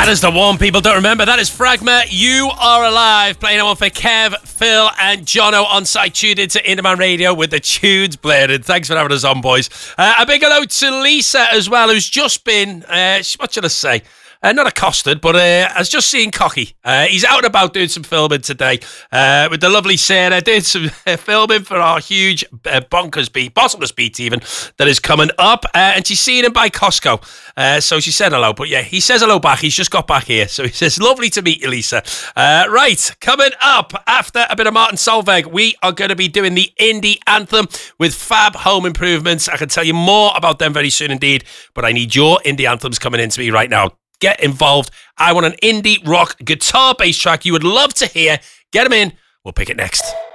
That is the one people don't remember. That is Fragma, You Are Alive, playing it one for Kev, Phil and Jono on site, tuned into Interman Radio with the tunes blaring. Thanks for having us on, boys. A big hello to Lisa as well, who's just been, what should I say? Not accosted, but has just seen Cocky. He's out and about doing some filming today with the lovely Sarah, doing some filming for our huge bonkers beat, bottomless beat even, that is coming up. And she's seen him by Costco. So she said hello. But yeah, he says hello back. He's just got back here. So he says, lovely to meet you, Lisa. Right, coming up after a bit of Martin Solveig, we are going to be doing the indie anthem with Fab Home Improvements. I can tell you more about them very soon indeed, but I need your indie anthems coming into me right now. Get involved. I want an indie rock guitar bass track you would love to hear. Get them in. We'll pick it next.